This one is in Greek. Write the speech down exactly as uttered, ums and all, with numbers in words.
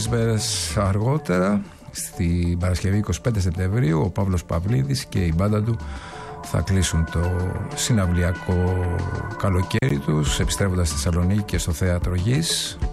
Λίγες μέρες αργότερα, στην Παρασκευή είκοσι πέντε Σεπτεμβρίου, ο Παύλος Παυλίδης και η μπάντα του θα κλείσουν το συναυλιακό καλοκαίρι τους, επιστρέφοντας στη Θεσσαλονίκη και στο Θέατρο Γης.